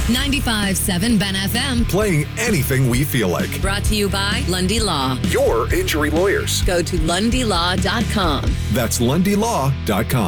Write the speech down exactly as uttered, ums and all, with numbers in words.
ninety-five point seven Ben F M. Playing anything we feel like. Brought to you by Lundy Law. Your injury lawyers. Go to lundy law dot com. That's lundy law dot com.